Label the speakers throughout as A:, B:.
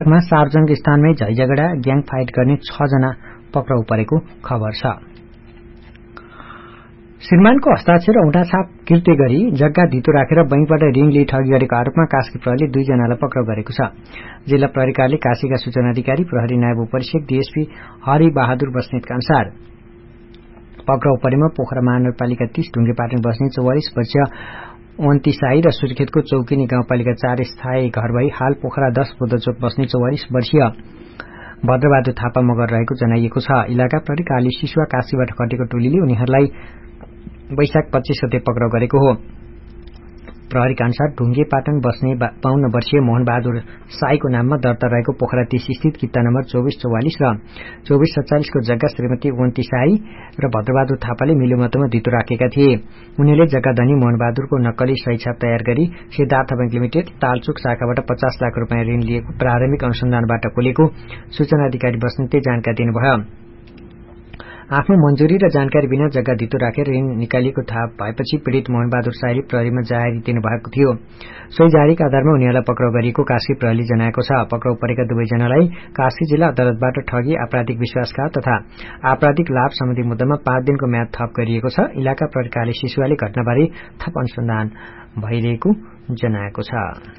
A: बैशाखमा सार्वजनिक स्थानमै झैझगडा gang fight गर्ने 6 जना पक्राउ परेको खबर छ। श्रीमानको हस्ताक्षर औंठाछाप कृत्य गरी जग्गा धितो राखेर बैंकबाट ऋण लिई ठगी गरेको आरोपमा कास्की प्रहरीले 2 जनालाई पक्राउ गरेको छ। जिल्ला प्रहरी कार्यालय काशीका सूचना अधिकारी प्रहरी नायब उपरीक्षक डीएसपी हरि बहादुर बस्नेतका अनुसार पक्राउ परेमा पोखरा महानगरपालिका 30 ढुङ्गेपाटन बस्ने 44 वर्षीय ओन्ती साई र सुर्खेतको चौकिनी गाउँपालिका 4 स्थायी घर भई हाल पोखरा 10 बुद्धचोक बस्ने 44 वर्षीय भद्रबहादुर थापा मगर रहेको जनाइएको छ। इलाका प्रहरी कार्यालय सिसुवा काशीबाट खटेको टोलीले उनीहरूलाई वैशाख 25 गते पक्राउ गरेको हो। प्रहरीका अनुसार ढुङ्गे पाटन बस्ने 52 वर्षीय मोहन बहादुर साईको नाममा दर्ता रहेको पोखरा 30 स्थित किता नम्बर 2444 र 2447 को जग्गा श्रीमती ओन्ती साई र भद्रबहादुर थापाले मिलोमतोमा धितो राखेका थिए। उनीहरूले जग्गा धनी मोहन बहादुरको नक्कली सही छाप तयार गरी सिद्धार्थ बैंक लिमिटेड तालचुक शाखाबाट 50 लाख रुपियाँ ऋण लिएको प्रारम्भिक अनुसन्धानबाट खोलेको सूचना अधिकारी बस्नेतले जानकारी दिनुभयो। आफ्नो मन्जुरी र जानकारी बिना जग्गा धितो राखेर ऋण निकालिएको थाहा भएपछि पीड़ित मोहन बहादुर साईले प्रहरीमा जाहेरी दिनुभएको थियो। सोही जाहेरीका आधारमा उनीहरूलाई पक्राउ गरिएको कास्की प्रहरीले जनाएको छ। पक्राउ परेका 2 जनालाई कास्की जिल्ला अदालतबाट ठगी, आपराधिक विश्वासघात तथा आपराधिक लाभ सम्बन्धी मुद्दामा 5 दिनको म्याद थप गरिएको छ। इलाका प्रहरी कार्यालय सिसुवाले घटनाबारे थप अनुसन्धान भइरहेको जनाएको छ।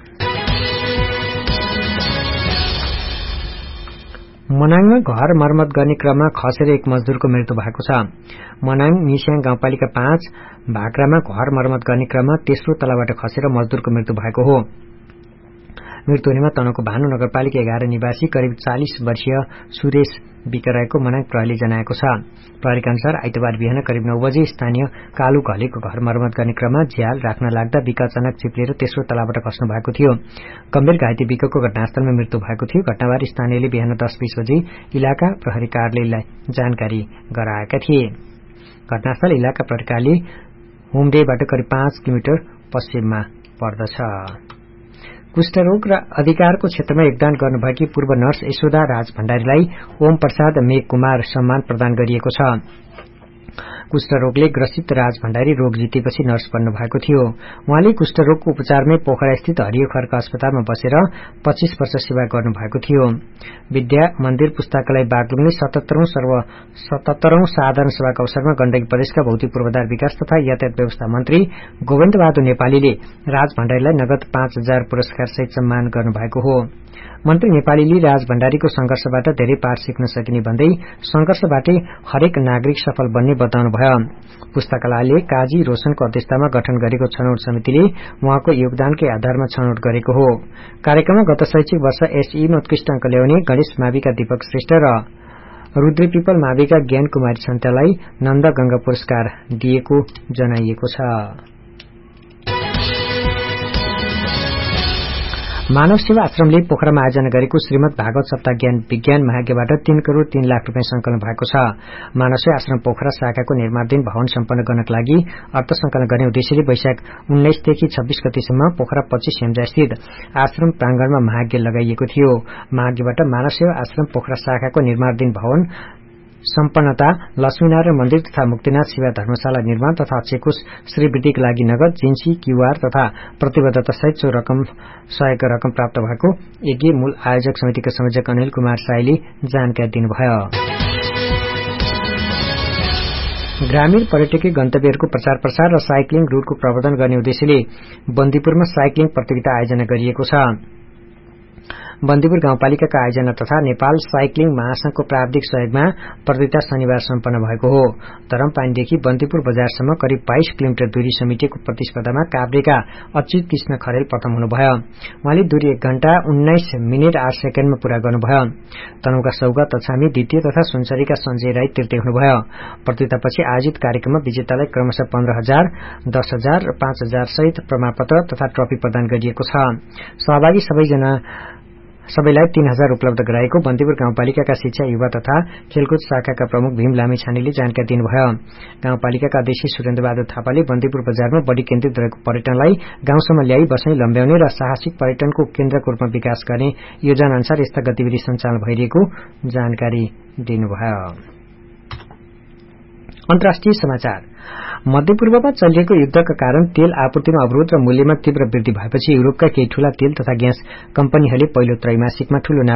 A: मनाङमा घर मर्मत गर्ने क्रममा खसेर एक मजदूरको मृत्यु भएको छ। मनाङ निस्याङ गाउँपालिका 5 भाक्रामा घर मर्मत गर्ने क्रममा तेस्रो तलाबाट खसेर मजदूरको मृत्यु भएको हो। मृत्यु हुनेमा तनहुको भानु नगरपालिका 11 निवासी करिब 40 वर्षीय सुरेश विक रहेको मनाङ प्रहरीले जनाएको छ। प्रहरीका अनुसार आइतबार बिहान करिब 9 बजे स्थानीय कालु घलेको घर मर्मत गर्ने क्रममा झ्याल राख्न लाग्दा विक अचानक चिप्लेर तेस्रो तलाबाट खस्नु भएको थियो। गम्भीर घाइते विकको घटनास्थलमा मृत्यु भएको थियो। घटनाबारे स्थानीयले बिहान 10:20 बजे इलाका प्रहरी कार्यालयलाई जानकारी गराएका थिए। घटनास्थल इलाका प्रहरी कार्यालय हुम्डेबाट करिब 5 किलोमिटर पश्चिममा पर्दछ। कुष्ठरोग र अधिकारको क्षेत्रमा योगदान गर्नुभएकी पूर्व नर्स यशोदा राज भण्डारीलाई ओम प्रसाद मेघ कुमार सम्मान प्रदान गरिएको छ। कुष्ठरोगले ग्रसित राज भण्डारी रोग जितेपछि नर्स बन्नु भएको थियो। उहाँले कुष्ठरोगको उपचारमै पोखरा स्थित हरियो खर्क अस्पतालमा बसेर 25 वर्ष सेवा गर्नु भएको थियो। विद्या मन्दिर पुस्तकालय बागलुङले 77औं साधारण सभाका अवसरमा गण्डकी प्रदेशका भौतिक पूर्वाधार विकास तथा यातायात व्यवस्था मन्त्री गोविन्द बहादुर नेपालीले राज भण्डारीलाई नगद 5000 पुरस्कार सहित सम्मान गर्नुभएको हो। मन्त्री नेपालीले राज भण्डारीको संघर्षबाट धेरै पाठ सिक्न सकिने भन्दै संघर्षबाटै हरेक नागरिक सफल बन्ने बताउनुभयो। पुस्तकालयले काजी रोशनको अध्यक्षतामा गठन गरेको छनौट समितिले उहाँको योगदानकै आधारमा छनौट गरेको हो। कार्यक्रममा गत शैक्षिक वर्ष एसईमा उत्कृष्ट अंक ल्याउने गणेश माविका दीपक श्रेष्ठ र रुद्री पिपल माविका ज्ञान कुमारी सन्तालाई नन्द गंगा पुरस्कार दिएको जनाइएको छ। मानव सेवा आश्रमले पोखरामा आयोजना गरेको श्रीमद् भागवत सप्ताह ज्ञान विज्ञान महायज्ञबाट 3 करोड़ 3 लाख रुपियाँ संकलन भएको छ। मानव सेवा आश्रम पोखरा शाखाको निर्माणाधीन भवन सम्पन्न गर्नका लागि अर्थ संकलन गर्ने उद्देश्यले वैशाख 19 देखि 26 गतेसम्म पोखरा 25 हेम्जा स्थित आश्रम प्रांगणमा महायज्ञ लगाइएको थियो। महायज्ञबाट मानव सेवा आश्रम पोखरा शाखाको निर्माणाधीन भवन सम्पन्नता, लक्ष्मीनारायण मन्दिर तथा मुक्तिनाथ सेवा धर्मशाला निर्माण तथा अक्षयकोष श्रीवृद्धिका लागि नगद, जिन्सी, क्यूआर तथा प्रतिबद्धता सहित सहयोग रकम प्राप्त भएको यज्ञ मूल आयोजक समितिका संयोजक अनिल कुमार साईले जानकारी दिनुभयो। ग्रामीण पर्यटकीय गन्तव्यहरूको प्रचार प्रसार र साइक्लिङ रूटको प्रवर्धन गर्ने उद्देश्यले बन्दीपुरमा साइक्लिङ प्रतियोगिता आयोजना गरिएको छ। बन्दीपुर गाउँपालिकाका आयोजना तथा नेपाल साइक्लिङ महासंघको प्राविधिक सहयोगमा प्रतियोगिता शनिबार सम्पन्न भएको हो। धरमपानीदेखि बन्दीपुर बजारसम्म करिब 22 किलोमिटर दूरी समेटिएको प्रतिस्पर्धामा काभ्रेका अच्युत कृष्ण खरेल प्रथम हुनुभयो। उहाँले दूरी 1 घण्टा 19 मिनेट 8 सेकेण्डमा पूरा गर्नुभयो। तनहुका सौगात अछामी द्वितीय तथा सुनसरीका सञ्जय राई तृतीय हुनुभयो। प्रतियोगितापछि आयोजित कार्यक्रममा विजेतालाई क्रमशः 15,000, 10,000 र 5,000 सहित प्रमाणपत्र तथा ट्रफी प्रदान गरिएको छ। सहभागी सबैलाई 3,000 उपलब्ध गराएको बन्दीपुर गाउँपालिकाका शिक्षा, युवा तथा खेलकुद शाखाका प्रमुख भीम लामिछानेले जानकारी दिनुभयो। गाउँपालिकाका अध्यक्ष सुरेन्द्र बहादुर थापाले बन्दीपुर बजारमा बढी केन्द्रित रहेको पर्यटनलाई गाउँसम्म ल्याई बसाई लम्ब्याउने र साहसिक पर्यटनको केन्द्रको रूपमा विकास गर्ने योजना अनुसार यस्ता गतिविधि सञ्चालन भइरहेको जानकारी दिनुभयो। अन्तर्राष्ट्रिय समाचार। मध्यपूर्वमा चलिरहेको युद्धका कारण तेल आपूर्तिमा अवरोध र मूल्यमा तीव्र वृद्धि भएपछि युरोपका केही ठूला तेल तथा ग्यास कम्पनीहरूले पहिलो त्रैमासिकमा ठूलो